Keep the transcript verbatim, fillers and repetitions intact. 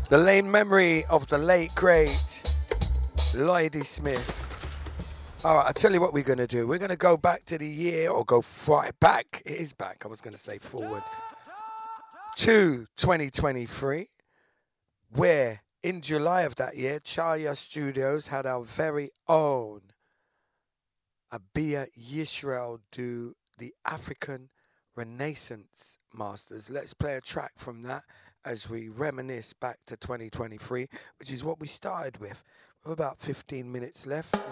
The lane memory of the late, great Lloydie Smith. All right, I'll tell you what we're going to do. We're going to go back to the year, or go far back. It is back. I was going to say forward. To twenty twenty-three, where in July of that year, Chaya Studios had our very own Abia Yisrael do the African Renaissance Masters. Let's play a track from that as we reminisce back to twenty twenty-three, which is what we started with. We have about fifteen minutes left.